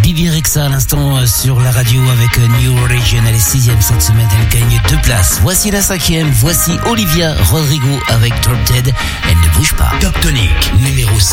Bibi Rexha à l'instant sur la radio avec New Religion. Elle est 6e cette semaine, elle gagne 2 places. Voici la 5e, voici Olivia Rodrigo avec Drop Dead. Elle ne bouge pas. Top Tonic, numéro 5.